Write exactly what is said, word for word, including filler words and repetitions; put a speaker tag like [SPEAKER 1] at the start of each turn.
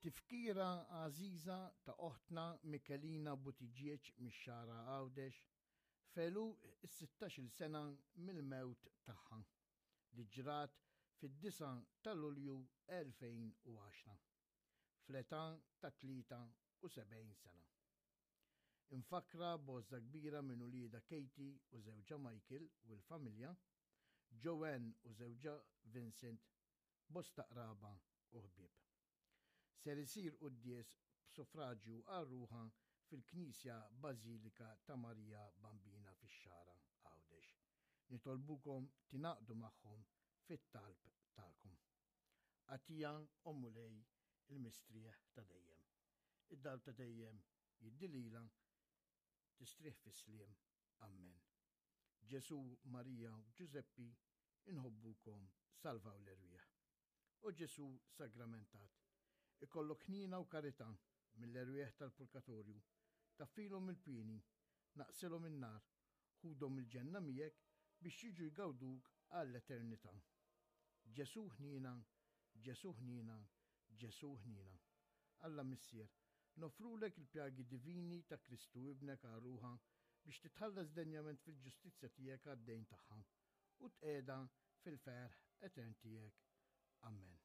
[SPEAKER 1] Tifkira għażiża ta' oħtna Mikelina Buttigieg mix-Xara Għawdex felu s-sittax-il sena mill-mewt tagħha li ġrat fid-disa ta' Lulju elfejn u għaxra fl-età ta' tlieta u sebgħin sena. Infakra b'għoża kbira minn ulieda Katie u żewġha Michael u l-familja, Joanne u żewġha Vincent, bosta qraba u ħbieb. Ser isir qudies b'suffraġġju għal ruħha fil-Knisja Bażilika ta' Marija Bambina fix-Xara Għawdex. Nitolbukom tingħaqdu magħhom fit-talb tagħkom. Għatija Omulej il-Mistrieħ ta' dejjem. Id-darb ta' dejjem jiddilila tistrieħ fis-sliem. Amen. Ġesu, Marija u Ġuseppi inħobbukom salvaw l-erwieħ. U Ġesu sagramentat, ikollok ħnina u karità mill-erwieħ tal-purgatorju, taffilhom il-pini, naqsilhom in-nar, ħudhom il-ġenna miegħek biex jiġu jgawduk għall-eternità. Ġesu ħnina, Ġesu ħnina, Ġesu ħnina. Alla Missier, nofrulek il-pjagi divini ta' Kristu ibnek għal ruħa biex titħallas denjament fil-ġustizzja tiegħek għad-dejn tagħha u tqiegħda fil-ferħ etern tiegħek. Amen.